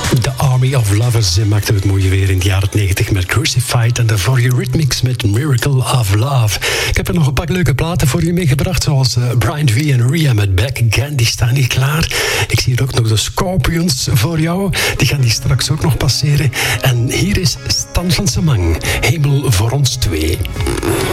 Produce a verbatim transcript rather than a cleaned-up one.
The Army of Lovers maakte het mooie weer in de jaren negentig met Crucified en daarvoor Eurythmics met Miracle of Love. Ik heb er nog een paar leuke platen voor je meegebracht, zoals uh, Brian V en Ria met Back Again, die staan hier klaar. Ik zie hier ook nog de Scorpions voor jou, die gaan die straks ook nog passeren. En hier is Stan van Samang, Hemel voor ons twee.